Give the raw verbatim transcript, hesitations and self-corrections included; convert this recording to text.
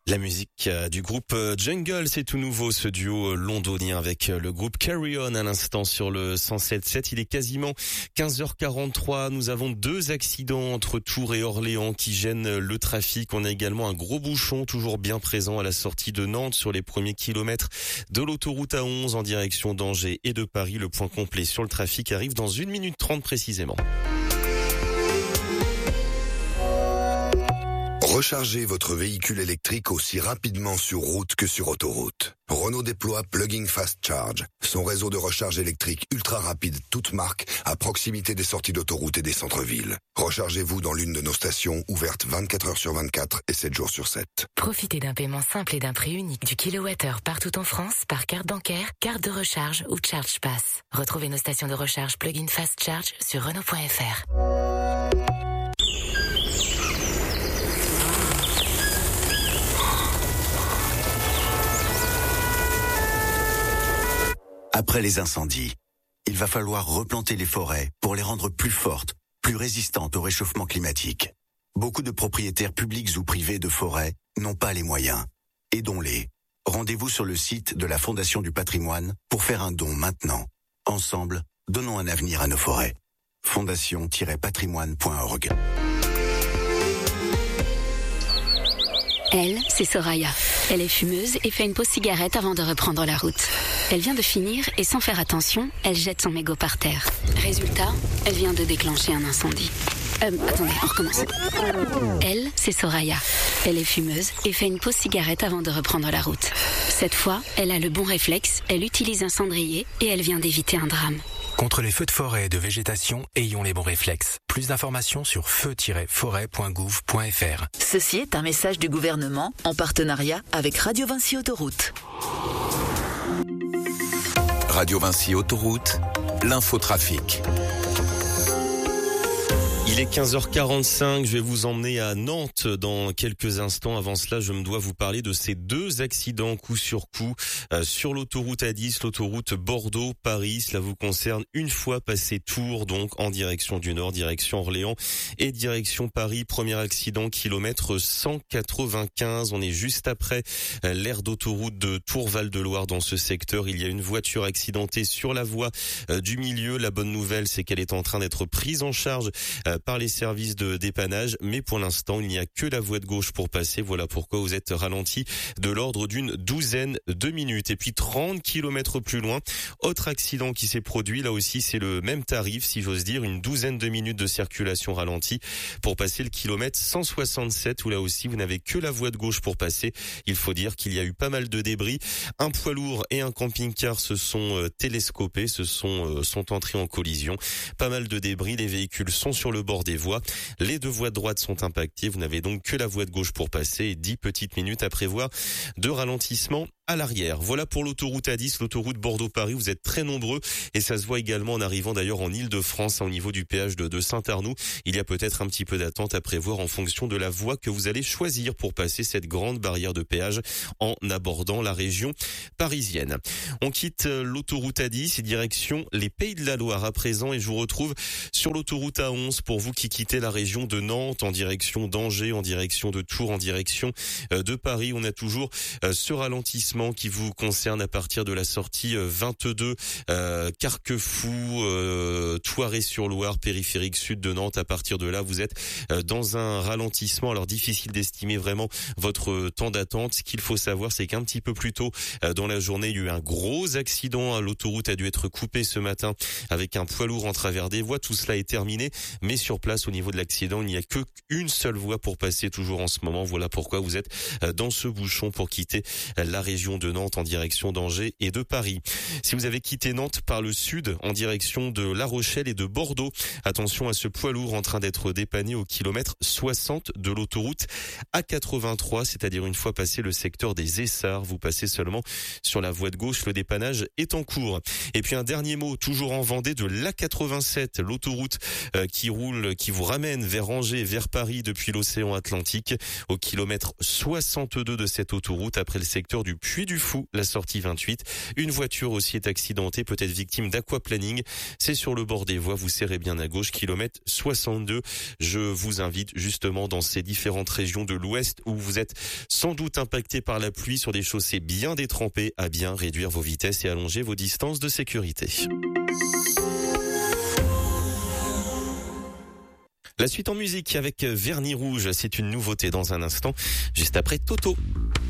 La musique du groupe Jungle, c'est tout nouveau, ce duo londonien avec le groupe Carry On à l'instant sur le cent sept virgule sept. Il est quasiment quinze heures quarante-trois. Nous avons deux accidents entre Tours et Orléans qui gênent le trafic. On a également un gros bouchon toujours bien présent à la sortie de Nantes sur les premiers kilomètres de l'autoroute A onze en direction d'Angers et de Paris. Le point complet sur le trafic arrive dans une minute trente précisément. Rechargez votre véhicule électrique aussi rapidement sur route que sur autoroute. Renault déploie Plug-in Fast Charge, son réseau de recharge électrique ultra rapide, toute marque, à proximité des sorties d'autoroute et des centres-villes. Rechargez-vous dans l'une de nos stations, ouvertes vingt-quatre heures sur vingt-quatre et sept jours sur sept. Profitez d'un paiement simple et d'un prix unique du kilowattheure partout en France par carte bancaire, carte de recharge ou Charge Pass. Retrouvez nos stations de recharge Plug-in Fast Charge sur Renault point F R. Après les incendies, il va falloir replanter les forêts pour les rendre plus fortes, plus résistantes au réchauffement climatique. Beaucoup de propriétaires publics ou privés de forêts n'ont pas les moyens. Aidons-les. Rendez-vous sur le site de la Fondation du Patrimoine pour faire un don maintenant. Ensemble, donnons un avenir à nos forêts. fondation tiret patrimoine point org. Elle, c'est Soraya. Elle est fumeuse et fait une pause cigarette avant de reprendre la route. Elle vient de finir et sans faire attention, elle jette son mégot par terre. Résultat, elle vient de déclencher un incendie. Euh, attendez, on recommence. Elle, c'est Soraya. Elle est fumeuse et fait une pause cigarette avant de reprendre la route. Cette fois, elle a le bon réflexe, elle utilise un cendrier et elle vient d'éviter un drame. Contre les feux de forêt et de végétation, ayons les bons réflexes. Plus d'informations sur feu tiret forêt point gouv point f r. Ceci est un message du gouvernement en partenariat avec Radio Vinci Autoroute. Radio Vinci Autoroute, l'infotrafic. Il est quinze heures quarante-cinq, je vais vous emmener à Nantes dans quelques instants. Avant cela, je me dois vous parler de ces deux accidents coup sur coup euh, sur l'autoroute A dix, l'autoroute Bordeaux-Paris. Cela vous concerne une fois passé Tours, donc en direction du nord, direction Orléans et direction Paris. Premier accident, kilomètre cent quatre-vingt-quinze. On est juste après euh, l'aire d'autoroute de Tours-Val-de-Loire dans ce secteur. Il y a une voiture accidentée sur la voie euh, du milieu. La bonne nouvelle, c'est qu'elle est en train d'être prise en charge euh, par les services de dépannage, mais pour l'instant, il n'y a que la voie de gauche pour passer. Voilà pourquoi vous êtes ralenti de l'ordre d'une douzaine de minutes. Et puis trente kilomètres plus loin, autre accident qui s'est produit. Là aussi, c'est le même tarif, si j'ose dire, une douzaine de minutes de circulation ralentie pour passer le kilomètre cent soixante-sept, où là aussi, vous n'avez que la voie de gauche pour passer. Il faut dire qu'il y a eu pas mal de débris. Un poids lourd et un camping-car se sont euh, télescopés, se sont, euh, sont entrés en collision. Pas mal de débris, les véhicules sont sur le bord des voies. Les deux voies de droite sont impactées. Vous n'avez donc que la voie de gauche pour passer et dix petites minutes à prévoir de ralentissement à l'arrière. Voilà pour l'autoroute A dix, l'autoroute Bordeaux-Paris. Vous êtes très nombreux et ça se voit également en arrivant d'ailleurs en Ile-de-France, au niveau du péage de, de Saint-Arnoux. Il y a peut-être un petit peu d'attente à prévoir en fonction de la voie que vous allez choisir pour passer cette grande barrière de péage en abordant la région parisienne. On quitte l'autoroute A dix et direction les Pays de la Loire à présent et je vous retrouve sur l'autoroute A onze pour vous qui quittez la région de Nantes en direction d'Angers, en direction de Tours, en direction de Paris. On a toujours ce ralentissement qui vous concerne à partir de la sortie vingt-deux, euh, Carquefou, euh, Thoiry-sur-Loire, périphérique sud de Nantes. À partir de là, vous êtes euh, dans un ralentissement. Alors difficile d'estimer vraiment votre temps d'attente. Ce qu'il faut savoir, c'est qu'un petit peu plus tôt euh, dans la journée, il y a eu un gros accident. L'autoroute a dû être coupée ce matin avec un poids lourd en travers des voies. Tout cela est terminé, mais sur place, au niveau de l'accident, il n'y a que une seule voie pour passer toujours en ce moment. Voilà pourquoi vous êtes euh, dans ce bouchon pour quitter euh, la région de Nantes en direction d'Angers et de Paris. Si vous avez quitté Nantes par le sud en direction de La Rochelle et de Bordeaux, attention à ce poids lourd en train d'être dépanné au kilomètre soixante de l'autoroute A quatre-vingt-trois, c'est-à-dire une fois passé le secteur des Essarts, vous passez seulement sur la voie de gauche, le dépannage est en cours. Et puis un dernier mot, toujours en Vendée, de l'A quatre-vingt-sept, l'autoroute euh, qui roule, qui vous ramène vers Angers, vers Paris depuis l'océan Atlantique, au kilomètre soixante-deux de cette autoroute après le secteur du Puy. Puy du Fou, la sortie vingt-huit. Une voiture aussi est accidentée, peut-être victime d'aquaplaning. C'est sur le bord des voies, vous serrez bien à gauche, kilomètre soixante-deux. Je vous invite justement dans ces différentes régions de l'Ouest où vous êtes sans doute impacté par la pluie sur des chaussées bien détrempées à bien réduire vos vitesses et allonger vos distances de sécurité. La suite en musique avec Vernis Rouge, c'est une nouveauté dans un instant, juste après Toto.